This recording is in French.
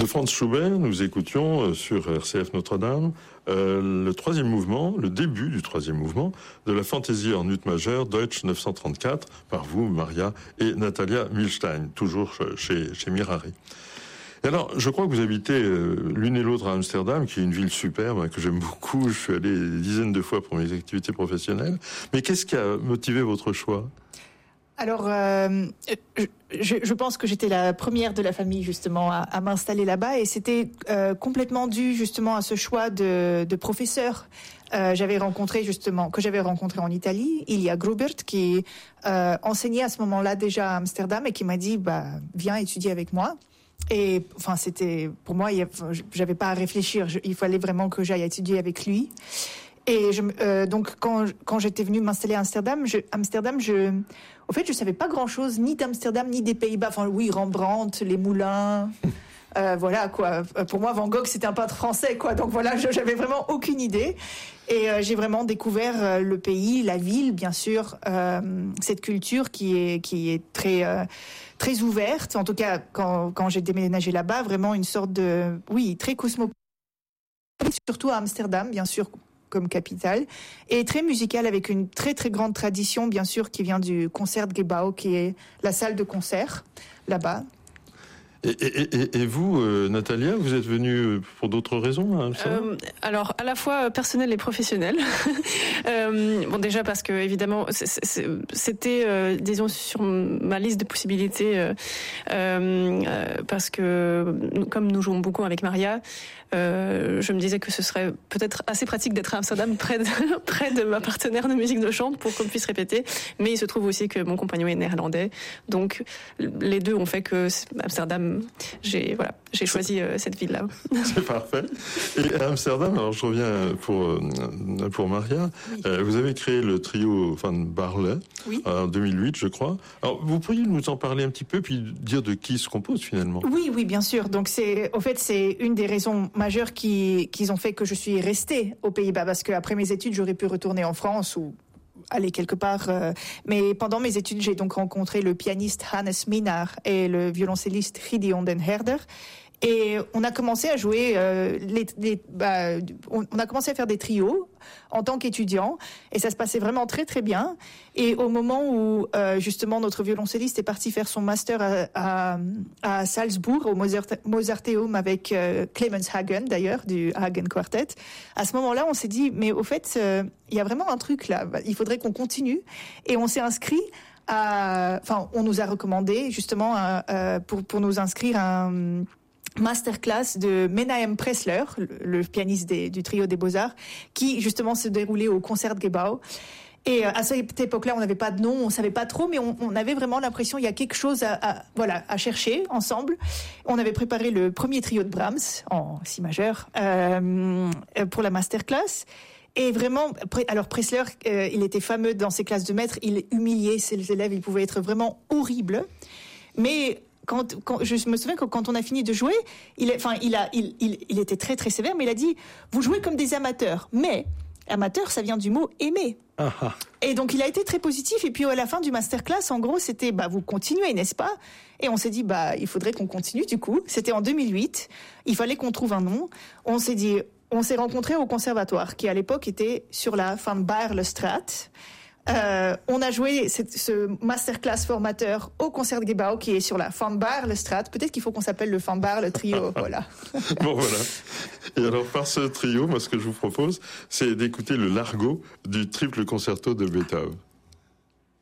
Franz Schubert, nous écoutions sur RCF Notre-Dame le troisième mouvement, le début du troisième mouvement de la fantaisie en ut majeur Deutsch 934 par vous, Maria et Natalia Milstein, toujours chez Mirari. Et alors, je crois que vous habitez l'une et l'autre à Amsterdam, qui est une ville superbe, que j'aime beaucoup. Je suis allé des dizaines de fois pour mes activités professionnelles. Mais qu'est-ce qui a motivé votre choix ? Alors, je pense que j'étais la première de la famille justement à m'installer là-bas, et c'était complètement dû justement à ce choix de professeur. Que j'avais rencontré en Italie, Ilya Grubert, qui enseignait à ce moment-là déjà à Amsterdam et qui m'a dit viens étudier avec moi. Et enfin, c'était pour moi, j'avais pas à réfléchir. Il fallait vraiment que j'aille étudier avec lui. Et donc quand j'étais venue m'installer à Amsterdam, au fait, je savais pas grand-chose ni d'Amsterdam ni des Pays-Bas. Enfin, oui, Rembrandt, les moulins, voilà quoi. Pour moi, Van Gogh, c'était un peintre français, quoi. Donc voilà, j'avais vraiment aucune idée. Et j'ai vraiment découvert le pays, la ville, bien sûr, cette culture qui est très ouverte. En tout cas, quand j'ai déménagé là-bas, vraiment une sorte de, oui, très cosmopolite, surtout à Amsterdam, bien sûr, comme capitale, et très musicale, avec une très très grande tradition, bien sûr, qui vient du Concertgebouw, qui est la salle de concert là-bas. Et vous, Natalia, vous êtes venue pour d'autres raisons hein, alors, à la fois personnelle et professionnelle. Bon, déjà parce que évidemment, c'était, disons, sur ma liste de possibilités, parce que comme nous jouons beaucoup avec Maria, je me disais que ce serait peut-être assez pratique d'être à Amsterdam, près de ma partenaire de musique de chambre, pour qu'on puisse répéter. Mais il se trouve aussi que mon compagnon est néerlandais, donc les deux ont fait que Amsterdam, j'ai choisi cette ville-là. C'est parfait. Et à Amsterdam, alors je reviens pour Maria, vous avez créé le trio Van Baarle, oui, en 2008, je crois. Alors, vous pourriez nous en parler un petit peu, puis dire de qui se compose finalement ? Oui, bien sûr. Donc c'est une des raisons majeures qu'ils ont fait que je suis restée aux Pays-Bas, parce qu'après mes études, j'aurais pu retourner en France ou aller quelque part. Mais pendant mes études, j'ai donc rencontré le pianiste Hannes Minnaar et le violoncelliste Gideon den Herder. Et on a commencé à jouer, on a commencé à faire des trios en tant qu'étudiant, et ça se passait vraiment très très bien. Et au moment où justement notre violoncelliste est parti faire son master à Salzbourg, au Mozarteum, avec Clemens Hagen d'ailleurs, du Hagen Quartet, à ce moment-là on s'est dit, mais au fait, il y a vraiment un truc là, il faudrait qu'on continue. Et on s'est inscrit on nous a recommandé justement pour nous inscrire à un masterclass de Menahem Pressler, le pianiste du trio des Beaux-Arts, qui justement se déroulait au Concertgebouw. Et à cette époque-là, on n'avait pas de nom, on savait pas trop, mais on avait vraiment l'impression il y a quelque chose à chercher ensemble. On avait préparé le premier trio de Brahms en si majeur pour la masterclass. Et vraiment, alors Pressler, il était fameux dans ses classes de maître, il humiliait ses élèves, il pouvait être vraiment horrible. Mais quand je me souviens que quand on a fini de jouer, il était très très sévère, mais il a dit, vous jouez comme des amateurs, mais amateur, ça vient du mot aimer. Ah. Et donc il a été très positif. Et puis à la fin du masterclass, en gros, c'était vous continuez, n'est-ce pas ? Et on s'est dit il faudrait qu'on continue. Du coup, c'était en 2008. Il fallait qu'on trouve un nom. On s'est dit, on s'est rencontrés au conservatoire, qui à l'époque était sur la Van Baarlestraat. On a joué ce masterclass formateur au Concertgebouw, qui est sur la Van Baarlestraat. Peut-être qu'il faut qu'on s'appelle le Van Baarle Trio, voilà. Bon, voilà. Et alors, par ce trio, moi, ce que je vous propose, c'est d'écouter le Largo du triple concerto de Beethoven.